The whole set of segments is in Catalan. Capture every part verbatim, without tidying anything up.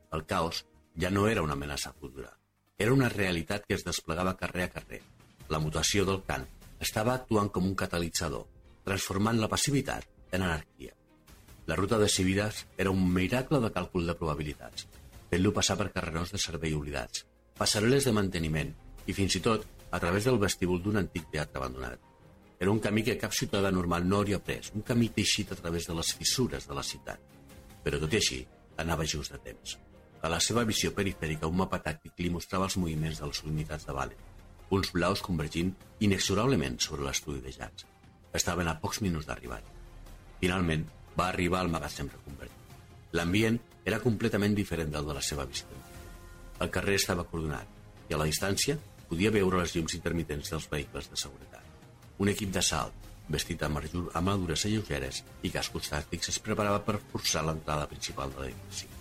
El caos ja no era una amenaça futura. Era una realitat que es desplegava carrer a carrer. La mutació del cant estava actuant com un catalitzador, transformant la passivitat en anarquia. La ruta de Civitas era un miracle de càlcul de probabilitats, fent-lo passar per carrerons de servei oblidats, passarel·les de manteniment i fins i tot a través del vestíbul d'un antic teatre abandonat. Era un camí que cap ciutadà normal no hauria pres, un camí teixit a través de les fissures de la ciutat. Però tot i així, anava just de temps. A la seva visió perifèrica, un mapa tàctic li mostrava els moviments de les unitats de Valen, punts blaus convergint inexorablement sobre l'estudi de Jax. Estaven a pocs minuts d'arribar. Finalment, va arribar al magatzem reconvertit. L'ambient era completament diferent del de la seva visita. El carrer estava acordonat i a la distància podia veure les llums intermitents dels vehicles de seguretat. Un equip d'assalt, vestit amb armadures lleugeres i cascos tàctics, es preparava per forçar l'entrada principal de l'edifici.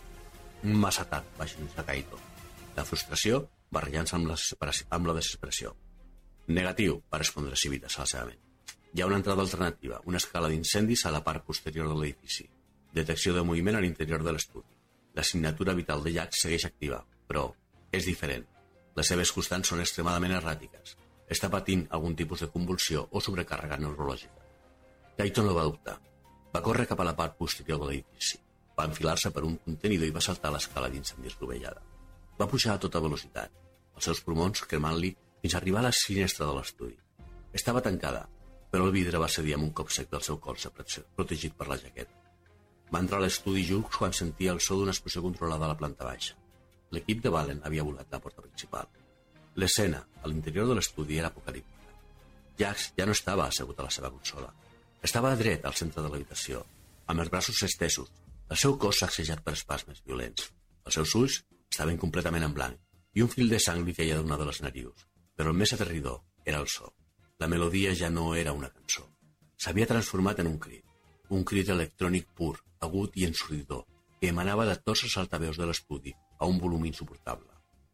Un massa tard, va xiuxar Kaito. La frustració barrejant-se amb, amb la desesperació. Negatiu, va respondre Civitas a la seva ment. Hi ha una entrada alternativa, una escala d'incendis a la part posterior de l'edifici. Detecció de moviment a l'interior de l'estudi. La signatura vital de Jax segueix activa, però és diferent. Les seves constants són extremadament erràtiques. Està patint algun tipus de convulsió o sobrecàrrega neurològica. Kaito no va dubtar. Va córrer cap a la part posterior de l'edifici. Va enfilar-se per un contenidor i va saltar l'escala d'incendis rovellada. Va pujar a tota velocitat, els seus pulmons cremant-li fins a arribar a la finestra de l'estudi. Estava tancada, però el vidre va cedir amb un cop sec del seu colze protegit per la jaqueta. Va entrar a l'estudi just quan sentia el so d'una explosió controlada a la planta baixa. L'equip de Valen havia volat la porta principal. L'escena, a l'interior de l'estudi, era apocalíptica. Jax ja no estava assegut a la seva consola. Estava dret al centre de l'habitació, amb els braços estesos, el seu cos sacsejat per espasmes violents. Els seus ulls estaven completament en blanc i un fil de sang li queia d'una de les narius, però el més aterridor era el so. La melodia ja no era una cançó. S'havia transformat en un crit, un crit electrònic pur, agut i ensordidor, que emanava de tots els altaveus de l'estudi a un volum insuportable.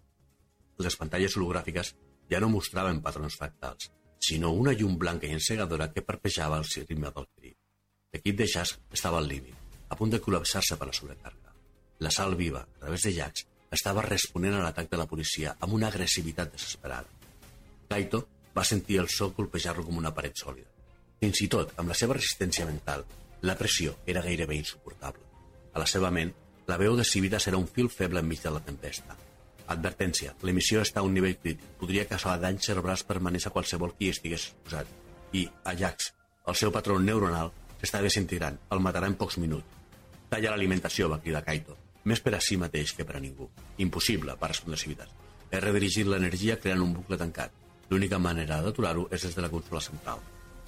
Les pantalles hologràfiques ja no mostraven patrons fractals, sinó una llum blanca i encegadora que parpejava al ritme del crit. L'equip de Jax estava al límit, a punt de col·lapsar-se per la sobrecàrrega. La sal viva, a través de Jax, estava responent a l'atac de la policia amb una agressivitat desesperada. Kaito va sentir el so colpejar-lo com una paret sòlida. Fins i tot, amb la seva resistència mental, la pressió era gairebé insuportable. A la seva ment, la veu de Civitas era un fil feble enmig de la tempesta. Advertència, l'emissió està a un nivell crític. Podria causar danys cerebrals permanents a qualsevol qui estigués exposat. I, a Jax, el seu patró neuronal s'està desintegrant. El matarà en pocs minuts. Talla l'alimentació, va cridar Kaito. Més per a si mateix que per a ningú. Impossible, va respondre Civitas. He redirigit l'energia creant un bucle tancat. L'única manera d'aturar-ho és des de la consola central.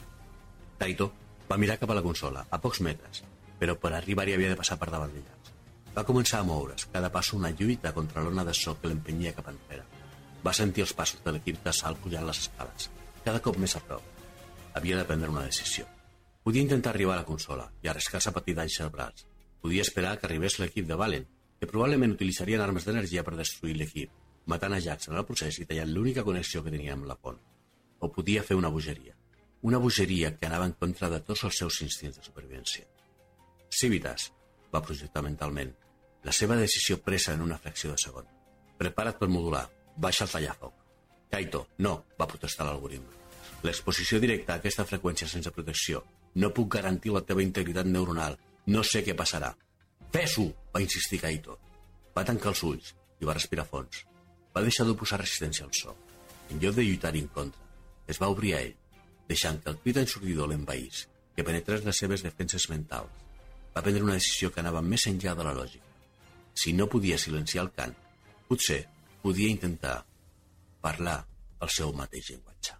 Kaito va mirar cap a la consola, a pocs metres, però per arribar-hi havia de passar per davant de Jax. Va començar a moure's, cada pas una lluita contra l'ona de so que l'empenyia cap enrere. Va sentir els passos de l'equip de salt pujant les escales, cada cop més a prop. Havia de prendre una decisió. Podia intentar arribar a la consola i arriscar-se a patir danys cerebrals. Podia esperar que arribés l'equip de Valen, que probablement utilitzarien armes d'energia per destruir l'equip, matant a Jax en el procés i tallant l'única connexió que tenia amb la font. O podia fer una bogeria. Una bogeria que anava en contra de tots els seus instints de supervivència. Civitas va projectar mentalment. La seva decisió presa en una fracció de segon. Prepara't per modular. Baixa el tallafoc. Kaito, no, va protestar l'algoritme. L'exposició directa a aquesta freqüència sense protecció. No puc garantir la teva integritat neuronal. No sé què passarà. Fes-ho, va insistir Kaito. Va tancar els ulls i va respirar fons. Va deixar d'oposar resistència al so. En lloc de lluitar-hi en contra, es va obrir a ell, deixant que el crit ensordidor l'envaís, que penetrés les seves defenses mentals. Va prendre una decisió que anava més enllà de la lògica. Si no podia silenciar el cant, potser podia intentar parlar el seu mateix llenguatge.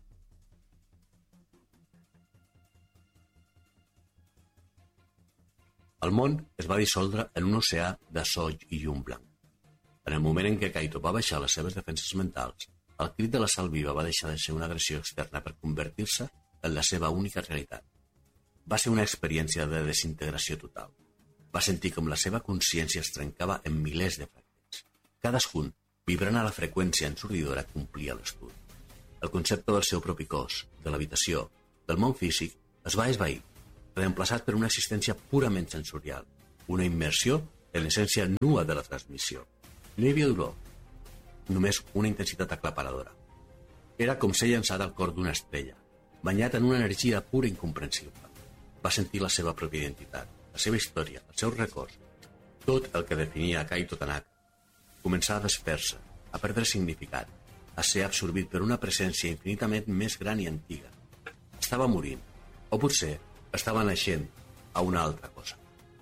El món es va dissoldre en un oceà de so i llum blanc. En el moment en què Kaito va baixar les seves defenses mentals, el crit de la sal viva va deixar de ser una agressió externa per convertir-se en la seva única realitat. Va ser una experiència de desintegració total. Va sentir com la seva consciència es trencava en milers de fragments. Cadascun, vibrant a la freqüència ensordidora que omplia l'estudi. El concepte del seu propi cos, de l'habitació, del món físic, es va esvair, reemplaçat per una existència purament sensorial, una immersió en l'essència nua de la transmissió. No hi havia dolor, només una intensitat aclaparadora. Era com ser llançat al cor d'una estrella, banyat en una energia pura i incomprensible. Va sentir la seva pròpia identitat, la seva història, els seus records. Tot el que definia a Kaito Tanaka començava a desfer-se, a perdre significat, a ser absorbit per una presència infinitament més gran i antiga. Estava morint, o potser estava naixent a una altra cosa.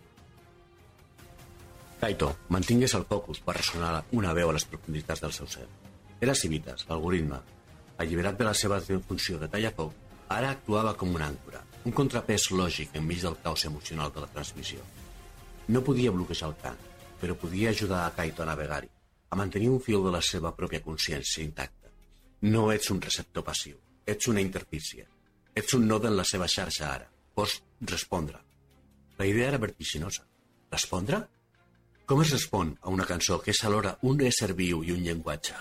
Kaito, mantingués el focus, va ressonar una veu a les profunditats del seu ser. Era Civitas, l'algoritme. Alliberat de la seva funció de tallafoc, ara actuava com una àncora, un contrapès lògic enmig del caos emocional de la transmissió. No podia bloquejar el cant, però podia ajudar a Kaito a navegar-hi, a mantenir un fil de la seva pròpia consciència intacta. No ets un receptor passiu, ets una interfície. Ets un node en la seva xarxa ara. Pots respondre. La idea era vertiginosa. Respondre? Com es respon a una cançó que és alhora un ésser viu i un llenguatge?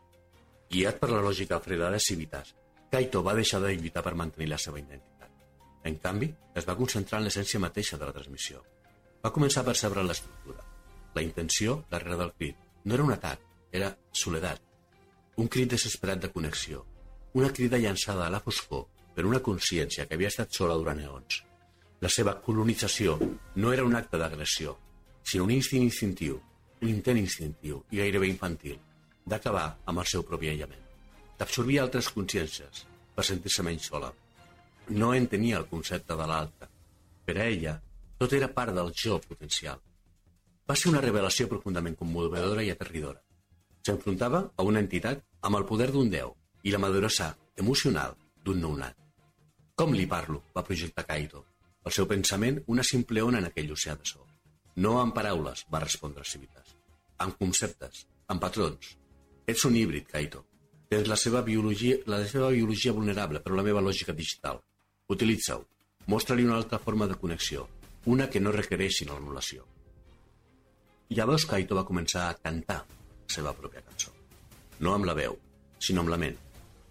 Guiat per la lògica freda de Civitas, Kaito va deixar de lluitar per mantenir la seva identitat. En canvi, es va concentrar en l'essència mateixa de la transmissió. Va començar a percebre l'estructura. La intenció darrere del crit no era un atac, era soledat. Un crit desesperat de connexió. Una crida llançada a la foscor per una consciència que havia estat sola durant eons. La seva colonització no era un acte d'agressió, sinó un instint instintiu, un intent instintiu i gairebé infantil, d'acabar amb el seu propi aïllament. D'absorbir altres consciències per sentir-se menys sola. No entenia el concepte de l'altre. Per a ella, tot era part del jo potencial. Va ser una revelació profundament commovedora i aterridora. S'enfrontava a una entitat amb el poder d'un déu i la maduresa emocional d'un nounat. Com li parlo? Va projectar Kaito. El seu pensament, una simple ona en aquell oceà de so. No amb paraules, va respondre Civitas. Amb conceptes, amb patrons. Ets un híbrid, Kaito. Tens la seva biologia, la seva biologia vulnerable, però la meva lògica digital. Utilitza-ho. Mostra-li una altra forma de connexió, una que no requereixi l'anul·lació. Llavors Kaito va començar a cantar la seva pròpia cançó. No amb la veu, sinó amb la ment.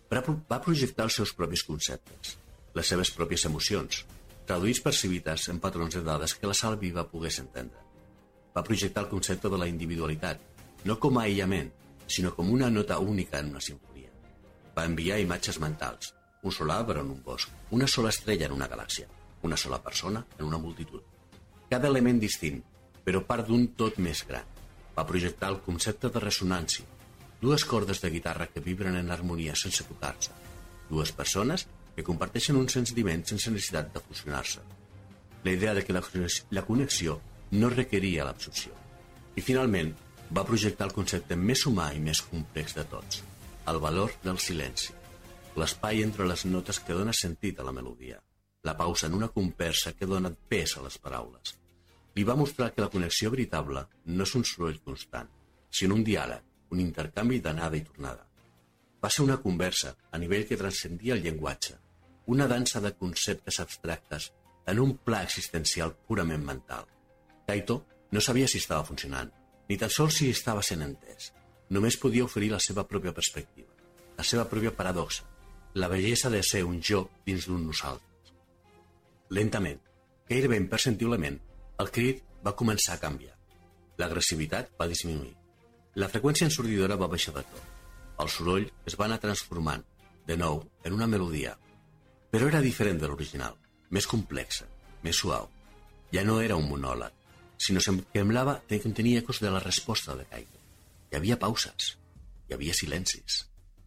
Va projectar els seus propis conceptes, les seves pròpies emocions, traduïts per Civitas en patrons de dades que la sala viva pogués entendre. Va projectar el concepte de la individualitat, no com a aïllament, sinó com una nota única en una simfonia. Va enviar imatges mentals, un sol arbre en un bosc, una sola estrella en una galàxia, una sola persona en una multitud. Cada element distint, però part d'un tot més gran. Va projectar el concepte de ressonància, dues cordes de guitarra que vibren en harmonia sense tocar-se, dues persones que comparteixen un sentiment sense necessitat de fusionar-se. La idea de que la connexió no requeria l'absorció. I finalment, va projectar el concepte més humà i més complex de tots, el valor del silenci, l'espai entre les notes que dona sentit a la melodia, la pausa en una conversa que dona pes a les paraules. Li va mostrar que la connexió veritable no és un soroll constant, sinó un diàleg, un intercanvi d'anada i tornada. Va ser una conversa a nivell que transcendia el llenguatge, una dansa de conceptes abstractes en un pla existencial purament mental. Kaito no sabia si estava funcionant, ni tan sols si estava sent entès. Només podia oferir la seva pròpia perspectiva, la seva pròpia paradoxa, la bellesa de ser un jo dins d'un nosaltres. Lentament, gairebé imperceptiblement, el crit va començar a canviar. L'agressivitat va disminuir. La freqüència ensordidora va baixar de to. El soroll es va anar transformant, de nou, en una melodia. Però era diferent de l'original, més complexa, més suau. Ja no era un monòleg, sinó que semblava que contenia ecos de la resposta de Kaito. Hi havia pauses, hi havia silencis.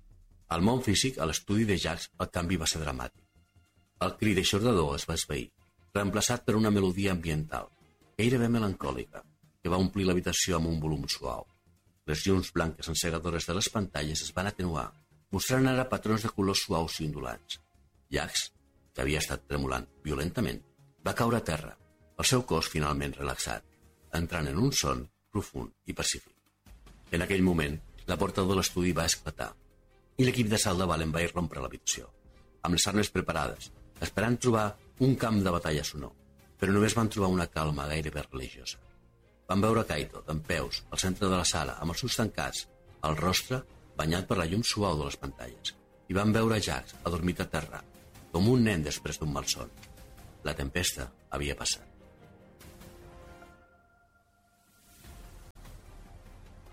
Al món físic, a l'estudi de Jax, el canvi va ser dramàtic. El crit eixordador es va esvair, reemplaçat per una melodia ambiental, gairebé melancòlica, que va omplir l'habitació amb un volum suau. Les llums blanques encegadores de les pantalles es van atenuar, mostrant ara patrons de colors suaus i ondulants. Jax, que havia estat tremolant violentament, va caure a terra, el seu cos finalment relaxat, entrant en un son profund i pacífic. En aquell moment, la porta de l'estudi va esclatar i l'equip de salt de Valen va irrompre l'habitació, amb les armes preparades, esperant trobar un camp de batalla sonor, però només van trobar una calma gairebé religiosa. Van veure Kaito, dempeus, al centre de la sala, amb els ulls tancats, el rostre banyat per la llum suau de les pantalles, i van veure Jax adormit a terra, com un nen després d'un malson. La tempesta havia passat.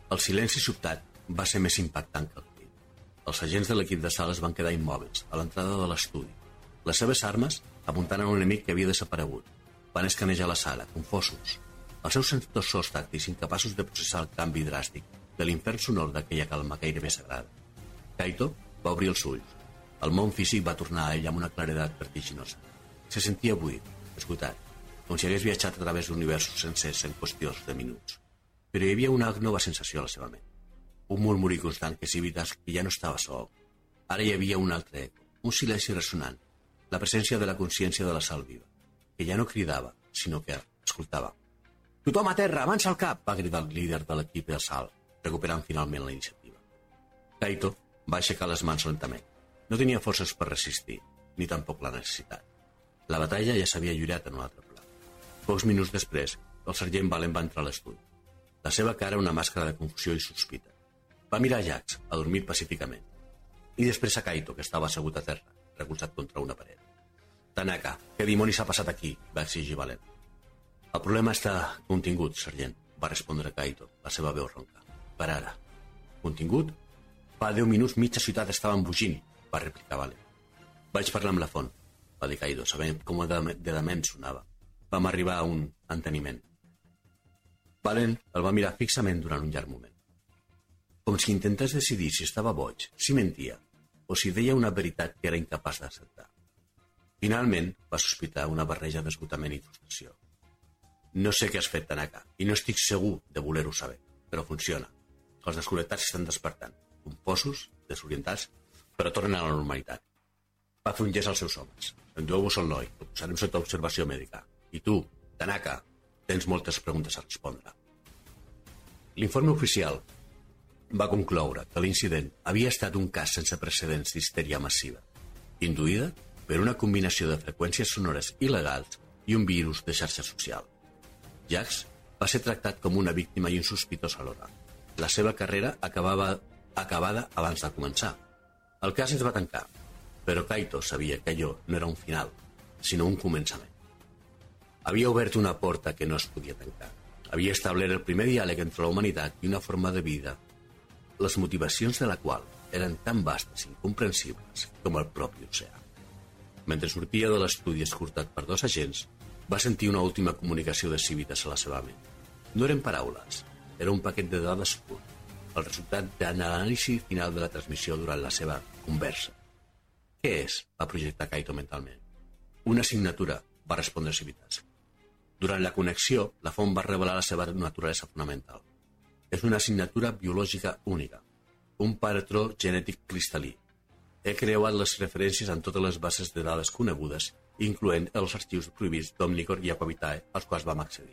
El silenci sobtat va ser més impactant que el crit. Els agents de l'equip de sala es van quedar immòbils a l'entrada de l'estudi. Les seves armes apuntant a un enemic que havia desaparegut. Van escanejar la sala, confosos. Els seus sensors tàctics incapaços de processar el canvi dràstic de l'infern sonor d'aquella calma gairebé sagrada. Kaito va obrir els ulls. El món físic va tornar a ell amb una claredat vertiginosa. Se sentia buit, esgotat, com si hagués viatjat a través d'universos sencers en qüestions de minuts. Però hi havia una nova sensació a la seva ment. Un murmuri constant que s'evités que ja no estava sol. Ara hi havia un altre eco, un silenci ressonant, la presència de la consciència de la sal viva, que ja no cridava, sinó que escoltava. «Tothom a terra, avança al cap!» va cridar el líder de l'equip de salt, recuperant finalment la iniciativa. Kaito va aixecar les mans lentament. No tenia forces per resistir, ni tampoc la necessitat. La batalla ja s'havia lliurat en un altre pla. Pocs minuts després, el sergent Valen va entrar a l'estudi. La seva cara una màscara de confusió i sospita. Va mirar a Jax, adormit pacíficament, i després a Kaito, que estava assegut a terra, recolzat contra una paret. «Tanaka, què dimonis ha passat aquí?», va exigir Valen. «El problema està contingut, sergent», va respondre Kaito, la seva veu ronca. «Per ara». «Contingut? Fa deu minuts mitja ciutat estava embogint», va replicar Valen. «Vaig parlar amb la font», va dir Kaito, sabent com de dement sonava. Vam arribar a un enteniment. Valen el va mirar fixament durant un llarg moment. Com si intentés decidir si estava boig, si mentia, o si deia una veritat que era incapaç d'acceptar. Finalment va sospitar una barreja d'esgotament i frustració. «No sé què has fet, Tanaka, i no estic segur de voler-ho saber, però funciona. Els desconnectats s'estan despertant, confosos, desorientats, però tornen a la normalitat». Va fer un gest als seus homes. «Endueu-vos el noi, el posarem sota observació mèdica. I tu, Tanaka, tens moltes preguntes a respondre». L'informe oficial va concloure que l'incident havia estat un cas sense precedents d'histèria massiva, induïda per una combinació de freqüències sonores il·legals i un virus de xarxa social. Jax va ser tractat com una víctima i un sospitós alhora. La seva carrera acabava acabada abans de començar. El cas es va tancar, però Kaito sabia que allò no era un final, sinó un començament. Havia obert una porta que no es podia tancar. Havia establert el primer diàleg entre la humanitat i una forma de vida, les motivacions de la qual eren tan vastes i incomprensibles com el propi oceà. Mentre sortia de l'estudi escortat per dos agents, va sentir una última comunicació de Civitas a la seva ment. No eren paraules, era un paquet de dades pur, el resultat de l'anàlisi final de la transmissió durant la seva conversa. «Què és?», va projectar Kaito mentalment. «Una signatura», va respondre Civitas. Durant la connexió, la font va revelar la seva naturalesa fonamental. És una signatura biològica única, un patró genètic cristal·lí. He creuat les referències en totes les bases de dades conegudes, incloent els arxius prohibits d'Omnicore i Aquavitae, als quals vam accedir.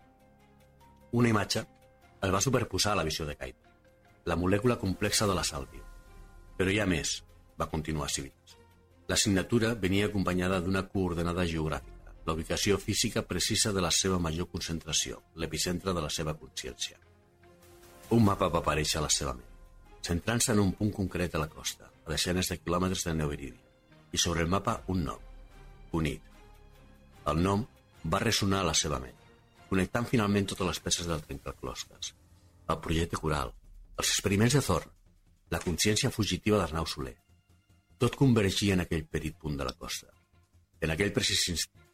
Una imatge es va superposar a la visió de Kaito, la molècula complexa de la sàlvia. Però hi ha més, va continuar Civitas. La signatura venia acompanyada d'una coordenada geogràfica, la ubicació física precisa de la seva major concentració, l'epicentre de la seva consciència. Un mapa va aparèixer a la seva ment, centrant-se en un punt concret a la costa, a desenes de quilòmetres de Neoiridia, i sobre el mapa un nom, Unit. El nom va ressonar a la seva ment, connectant finalment totes les peces del trencaclosques. El projecte coral, els experiments de Thor, la consciència fugitiva d'Arnau Soler. Tot convergia en aquell petit punt de la costa. En aquell precís